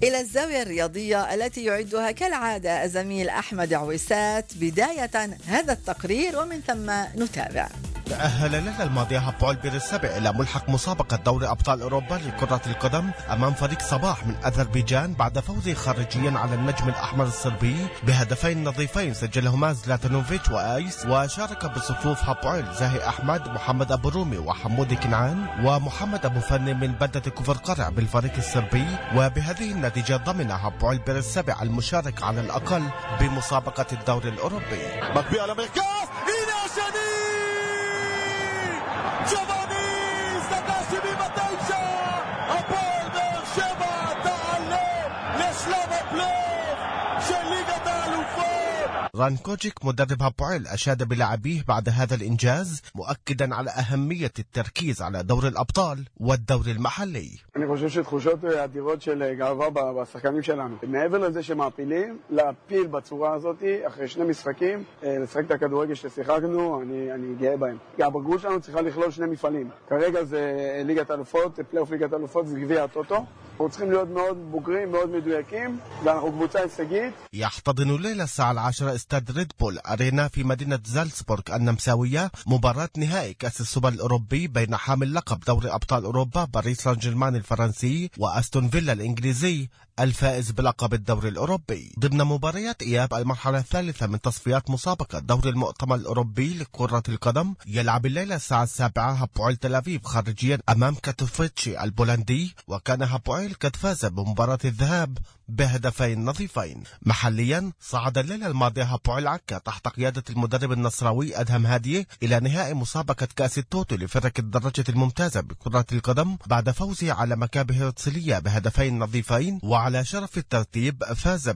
إلى الزاوية الرياضية التي يعدها كالعادة الزميل أحمد عويسات. بداية هذا التقرير ومن ثم نتابع. تأهل ليلة الماضية هابويل بير السبع إلى ملحق مسابقة دوري أبطال أوروبا لكرة القدم أمام فريق صباح من أذربيجان بعد فوزه خارجيا على النجم الأحمر الصربي بهدفين نظيفين سجلهما زلاتانوفيتش وآيس. وشارك بصفوف هابويل زاهي أحمد، محمد أبو رومي وحمودي كنعان ومحمد أبو فني من بلدة كفر قرع بالفريق الصربي. وبهذه النتيجة ضمن هابويل بير السبع المشارك على الأقل بمسابقة الدوري الأوروبي. הפועל באר שבע תעלה לשלב הפלייאוף של ליגת האלופות. رانكوجيك مدرب هابويل أشاد بلاعبيه بعد هذا الإنجاز مؤكدا على أهمية التركيز على دور الأبطال والدوري المحلي. אני חושב שתחושות אדירות של גאווה בשחקנים שלנו. מעבר לזה שמעפילים, להפיל בצורה הזאת אחרי שני משחקים, לשחק את הכדורגל ששיחקנו, אני גאה בהם. הבגרות שלנו צריכה לכלול שני מפעלים. כרגע זה ליגת האלופות, פלייאוף ליגת האלופות, זה גביע הטוטו. אנחנו צריכים להיות מאוד בוגרים, מאוד מדויקים, ואנחנו קבוצה הישגית. يحتضن الليلة الساعة 10 استاد ريد بول أرينا في مدينة زالزبورغ النمساوية مباراة نهائي كأس السوبر الأوروبي بين حامل لقب دوري أبطال أوروبا باريس سان جيرمان الفرنسي وأستون فيلا الإنجليزي الفائز بلقب الدوري الأوروبي. ضمن مباريات إياب المرحلة الثالثة من تصفيات مسابقة دوري المؤتمر الأوروبي لكرة القدم يلعب الليلة الساعة 7 هابويل تل أبيب خارجيا أمام كاتوفيتشي البولندي. وكان هابويل قد فاز بمباراة الذهاب بهدفين نظيفين. محليا صعد الليلة الماضية هابويل عكا تحت قيادة المدرب النصراوي أدهم هادية إلى نهائي مسابقة كأس التوتو لفرق الدرجة الممتازة بكرة القدم بعد فوزه على مكابي هرتسلية بهدفين نظيفين. وعلى شرف الترتيب فاز